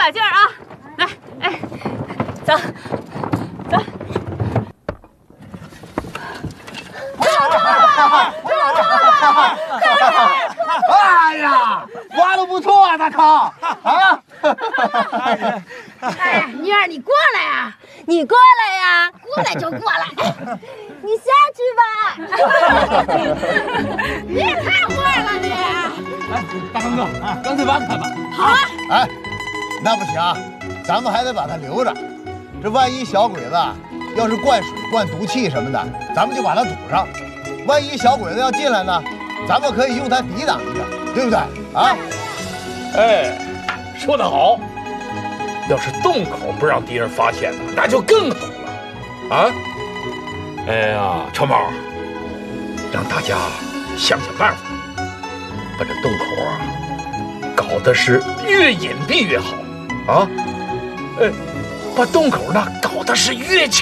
把劲儿啊！来，哎，走，走。 哎呀，挖的不错啊，大康啊！ 哎，女儿，你过来呀！ 你过来呀！ 过来就过来。 你下去吧。 你也太坏了你！ 哎，大康哥，干脆挖开吧。 好啊！ 哎，那不行，咱们还得把它留着。这万一小鬼子要是灌水、灌毒气什么的，咱们就把它堵上。万一小鬼子要进来呢，咱们可以用它抵挡一下，对不对？啊！ 哎，说得好。要是洞口不让敌人发现呢，那就更好了。啊！哎呀，超毛，让大家想想办法，把这洞口啊搞得是越隐蔽越好啊！把洞口呢搞得是越